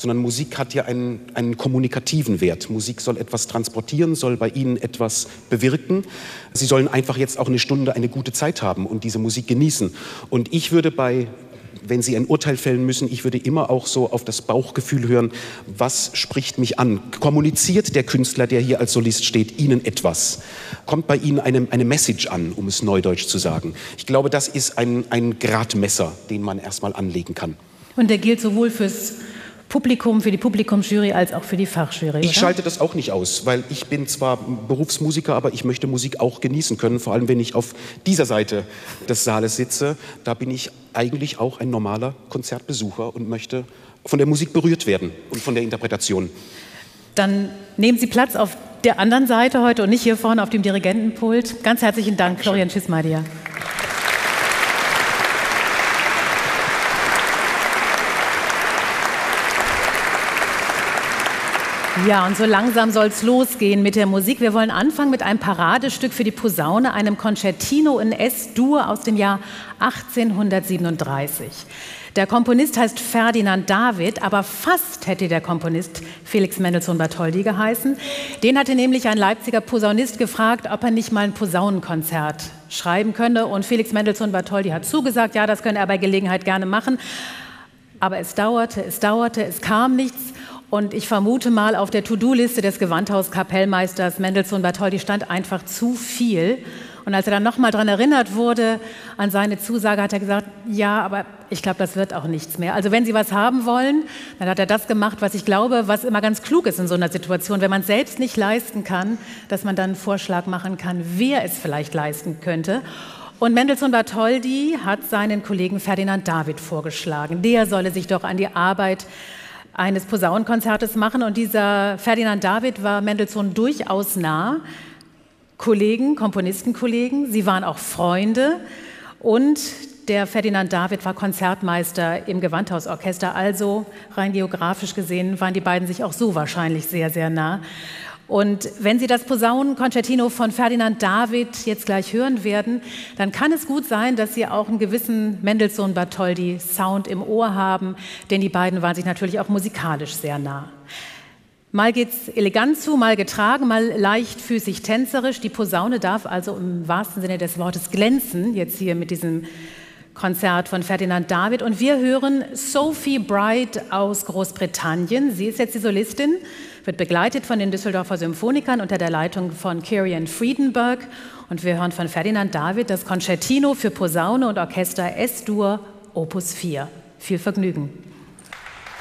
sondern Musik hat ja einen kommunikativen Wert. Musik soll etwas transportieren, soll bei Ihnen etwas bewirken. Sie sollen einfach jetzt auch eine Stunde eine gute Zeit haben und diese Musik genießen. Und ich würde wenn Sie ein Urteil fällen müssen, ich würde immer auch so auf das Bauchgefühl hören, was spricht mich an? Kommuniziert der Künstler, der hier als Solist steht, Ihnen etwas? Kommt bei Ihnen eine Message an, um es neudeutsch zu sagen? Ich glaube, das ist ein Gradmesser, den man erstmal anlegen kann. Und der gilt sowohl fürs Publikum, für die Publikumsjury als auch für die Fachjury, Ich schalte das auch nicht aus, weil ich bin zwar Berufsmusiker, aber ich möchte Musik auch genießen können, vor allem wenn ich auf dieser Seite des Saales sitze. Da bin ich eigentlich auch ein normaler Konzertbesucher und möchte von der Musik berührt werden und von der Interpretation. Dann nehmen Sie Platz auf der anderen Seite heute und nicht hier vorne auf dem Dirigentenpult. Ganz herzlichen Dank, Florian Schismadia. Ja, und so langsam soll es losgehen mit der Musik. Wir wollen anfangen mit einem Paradestück für die Posaune, einem Concertino in S-Dur aus dem Jahr 1837. Der Komponist heißt Ferdinand David, aber fast hätte der Komponist Felix Mendelssohn Bartholdy geheißen. Den hatte nämlich ein Leipziger Posaunist gefragt, ob er nicht mal ein Posaunenkonzert schreiben könne. Und Felix Mendelssohn Bartholdy hat zugesagt, ja, das könne er bei Gelegenheit gerne machen. Aber es dauerte, es kam nichts. Und ich vermute mal, auf der To-Do-Liste des Gewandhauskapellmeisters Mendelssohn Bartholdy stand einfach zu viel. Und als er dann nochmal daran erinnert wurde, an seine Zusage, hat er gesagt, ja, aber ich glaube, das wird auch nichts mehr. Also wenn Sie was haben wollen, dann hat er das gemacht, was ich glaube, was immer ganz klug ist in so einer Situation, wenn man es selbst nicht leisten kann, dass man dann einen Vorschlag machen kann, wer es vielleicht leisten könnte. Und Mendelssohn Bartholdy hat seinen Kollegen Ferdinand David vorgeschlagen. Der solle sich doch an die Arbeit eines Posaunenkonzertes machen. Und dieser Ferdinand David war Mendelssohn durchaus nah. Kollegen, Komponistenkollegen, sie waren auch Freunde. Und der Ferdinand David war Konzertmeister im Gewandhausorchester. Also rein geografisch gesehen waren die beiden sich auch so wahrscheinlich sehr, sehr nah. Und wenn Sie das Posaunenkonzertino von Ferdinand David jetzt gleich hören werden, dann kann es gut sein, dass Sie auch einen gewissen Mendelssohn-Bartholdy-Sound im Ohr haben, denn die beiden waren sich natürlich auch musikalisch sehr nah. Mal geht's elegant zu, mal getragen, mal leichtfüßig tänzerisch. Die Posaune darf also im wahrsten Sinne des Wortes glänzen, jetzt hier mit diesem Konzert von Ferdinand David. Und wir hören Sophie Bright aus Großbritannien. Sie ist jetzt die Solistin, wird begleitet von den Düsseldorfer Symphonikern unter der Leitung von Kirian Friedenberg. Und wir hören von Ferdinand David das Concertino für Posaune und Orchester S-Dur, Opus 4. Viel Vergnügen.